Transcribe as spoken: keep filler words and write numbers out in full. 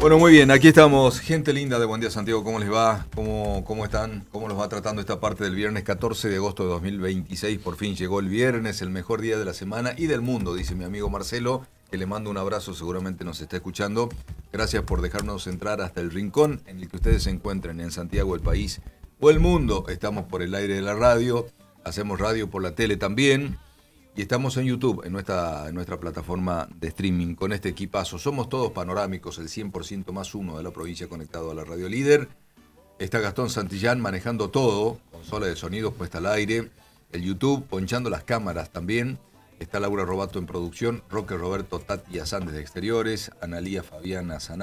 Bueno, muy bien, aquí estamos. Gente linda de Buen Día Santiago, ¿cómo les va? ¿Cómo, cómo están? ¿Cómo los va tratando esta parte del viernes catorce de agosto de dos mil veintiséis? Por fin llegó el viernes, el mejor día de la semana y del mundo, dice mi amigo Marcelo, que le mando un abrazo, seguramente nos está escuchando. Gracias por dejarnos entrar hasta el rincón en el que ustedes se encuentren, en Santiago, el país o el mundo. Estamos por el aire de la radio, hacemos radio por la tele también. Y estamos en YouTube, en nuestra, en nuestra plataforma de streaming, con este equipazo. Somos todos panorámicos, el cien por ciento más uno de la provincia conectado a la radio líder. Está Gastón Santillán manejando todo, consola de sonidos puesta al aire, el YouTube, ponchando las cámaras también. Está Laura Robato en producción, Roque Roberto, Tati Asán desde exteriores, Analía Fabiana Saná.